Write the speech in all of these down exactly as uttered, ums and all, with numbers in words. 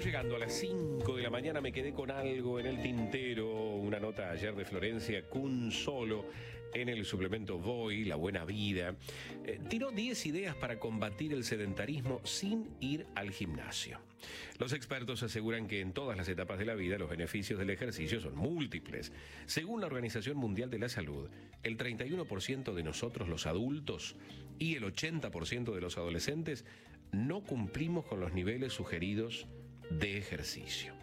Estamos llegando a las cinco de la mañana. Me quedé con algo en el tintero. Una nota ayer de Florencia Cunzolo en el suplemento Voy, La Buena Vida. Eh, tiró diez ideas para combatir el sedentarismo sin ir al gimnasio. Los expertos aseguran que en todas las etapas de la vida los beneficios del ejercicio son múltiples. Según la Organización Mundial de la Salud, el treinta y uno por ciento de nosotros los adultos y el ochenta por ciento de los adolescentes no cumplimos con los niveles sugeridos de ejercicio.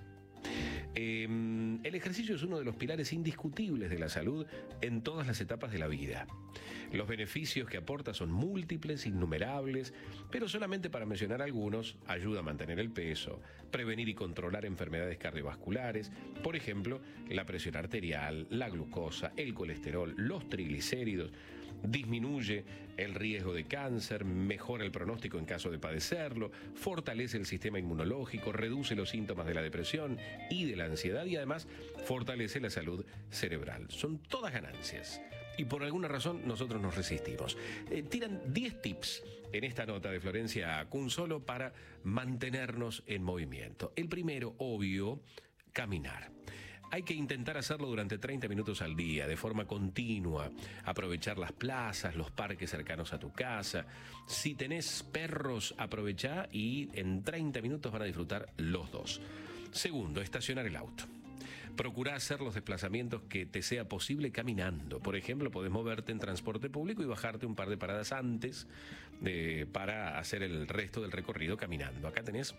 Eh, el ejercicio es uno de los pilares indiscutibles de la salud en todas las etapas de la vida. Los beneficios que aporta son múltiples, innumerables, pero solamente para mencionar algunos, ayuda a mantener el peso, prevenir y controlar enfermedades cardiovasculares, por ejemplo, la presión arterial, la glucosa, el colesterol, los triglicéridos, disminuye el riesgo de cáncer, mejora el pronóstico en caso de padecerlo, fortalece el sistema inmunológico, reduce los síntomas de la depresión y de la ansiedad y además fortalece la salud cerebral. Son todas ganancias. Y por alguna razón nosotros nos resistimos. Eh, tiran diez tips en esta nota de Florencia Cunzolo para mantenernos en movimiento. El primero, obvio, caminar. Hay que intentar hacerlo durante treinta minutos al día, de forma continua. Aprovechar las plazas, los parques cercanos a tu casa. Si tenés perros, aprovechá y en treinta minutos van a disfrutar los dos. Segundo, estacionar el auto. Procurá hacer los desplazamientos que te sea posible caminando. Por ejemplo, podés moverte en transporte público y bajarte un par de paradas antes eh, para hacer el resto del recorrido caminando. Acá tenés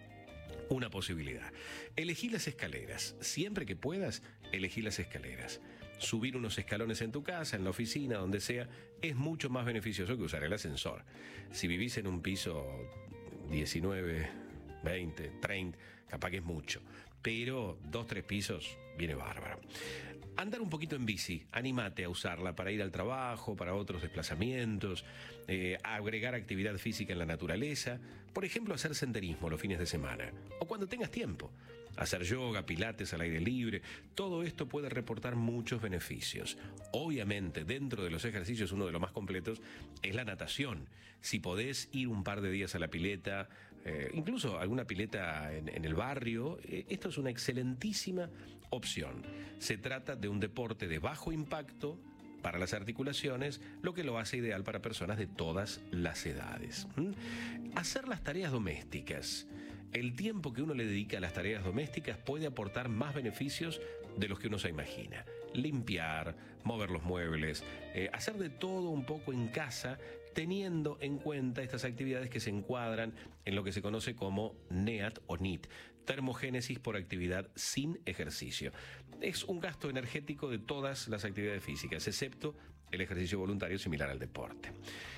una posibilidad. Elegí las escaleras. Siempre que puedas, elegí las escaleras. Subir unos escalones en tu casa, en la oficina, donde sea, es mucho más beneficioso que usar el ascensor. Si vivís en un piso diecinueve, veinte, treinta, capaz que es mucho, pero dos, tres pisos viene bárbaro. Andar un poquito en bici, animate a usarla para ir al trabajo, para otros desplazamientos, eh, agregar actividad física en la naturaleza, por ejemplo, hacer senderismo los fines de semana, o cuando tengas tiempo, hacer yoga, pilates al aire libre. Todo esto puede reportar muchos beneficios. Obviamente, dentro de los ejercicios, uno de los más completos es la natación. Si podés ir un par de días a la pileta, eh, incluso alguna pileta en, en el barrio, eh, esto es una excelentísima opción. Se trata de un deporte de bajo impacto para las articulaciones, lo que lo hace ideal para personas de todas las edades. ¿Mm? Hacer las tareas domésticas. El tiempo que uno le dedica a las tareas domésticas puede aportar más beneficios de los que uno se imagina. Limpiar, mover los muebles, eh, hacer de todo un poco en casa, teniendo en cuenta estas actividades que se encuadran en lo que se conoce como NEAT o NEAT, termogénesis por actividad sin ejercicio. Es un gasto energético de todas las actividades físicas, excepto el ejercicio voluntario similar al deporte.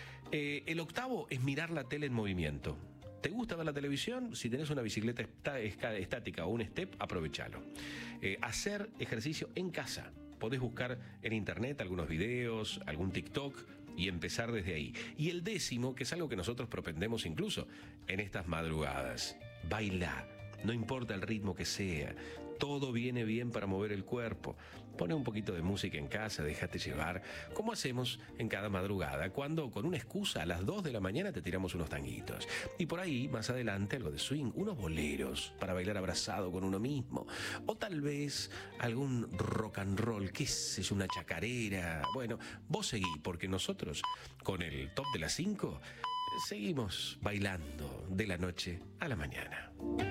Eh, el octavo es mirar la tele en movimiento. ¿Te gusta ver la televisión? Si tenés una bicicleta estática o un step, aprovechalo. Eh, hacer ejercicio en casa. Podés buscar en internet algunos videos, algún TikTok y empezar desde ahí. Y el décimo, que es algo que nosotros propendemos incluso en estas madrugadas. Bailá. No importa el ritmo que sea, todo viene bien para mover el cuerpo. Pone un poquito de música en casa, déjate llevar, como hacemos en cada madrugada, cuando con una excusa a las dos de la mañana te tiramos unos tanguitos. Y por ahí, más adelante, algo de swing, unos boleros para bailar abrazado con uno mismo. O tal vez algún rock and roll, qué sé yo, una chacarera. Bueno, vos seguí, porque nosotros, con el top de las cinco, seguimos bailando de la noche a la mañana.